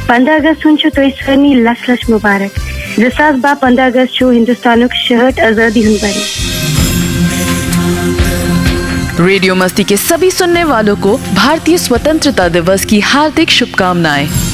15 अगस्त तो इसनी लस लस मुबारक 2015 अगस्त हिंदुस्तान शहट आजादी बनी। रेडियो मस्ती के सभी सुनने वालों को भारतीय स्वतंत्रता दिवस की हार्दिक शुभकामनाएं।